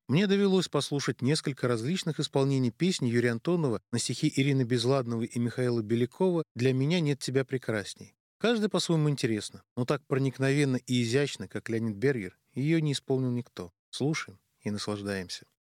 Мне довелось послушать несколько различных исполнений песни Юрия Антонова на стихи Ирины Безладновой и Михаила Белякова «Для меня нет тебя прекрасней». Каждый по-своему интересно, но так проникновенно и изящно, как Леонид Бергер, ее не исполнил никто. Слушаем и наслаждаемся.